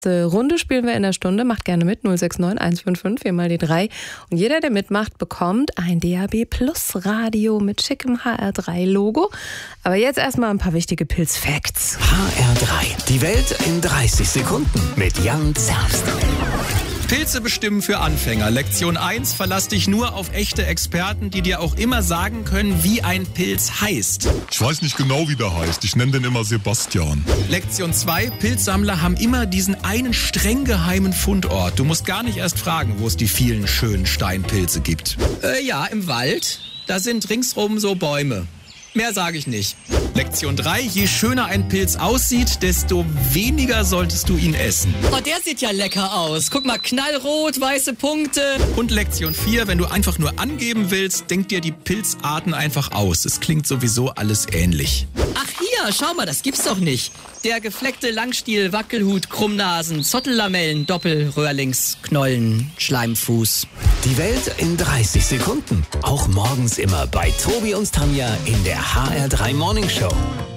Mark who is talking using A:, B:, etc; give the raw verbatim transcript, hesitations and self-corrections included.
A: Die Runde spielen wir in der Stunde. Macht gerne mit. null sechs neun eins fünf fünf, vier mal die drei. Und jeder, der mitmacht, bekommt ein D A B Plus Radio mit schickem H R drei Logo. Aber jetzt erstmal ein paar wichtige Pilz-Facts.
B: H R drei. Die Welt in dreißig Sekunden mit Jan Zerbst.
C: Pilze bestimmen für Anfänger. Lektion eins, verlass dich nur auf echte Experten, die dir auch immer sagen können, wie ein Pilz heißt.
D: Ich weiß nicht genau, wie der heißt. Ich nenne den immer Sebastian.
C: Lektion zwei, Pilzsammler haben immer diesen einen streng geheimen Fundort. Du musst gar nicht erst fragen, wo es die vielen schönen Steinpilze gibt. Äh, ja, im Wald. Da sind ringsrum so Bäume. Mehr sage ich nicht. Lektion drei, je schöner ein Pilz aussieht, desto weniger solltest du ihn essen.
E: Oh, der sieht ja lecker aus. Guck mal, knallrot, weiße Punkte.
C: Und Lektion vier, wenn du einfach nur angeben willst, denk dir die Pilzarten einfach aus. Es klingt sowieso alles ähnlich.
E: Ach hier, schau mal, das gibt's doch nicht. Der gefleckte Langstiel, Wackelhut, Krummnasen, Zottellamellen, Doppelröhrlings, Knollen, Schleimfuß.
B: Die Welt in dreißig Sekunden. Auch morgens immer bei Tobi und Tanja in der H R drei Morning Show.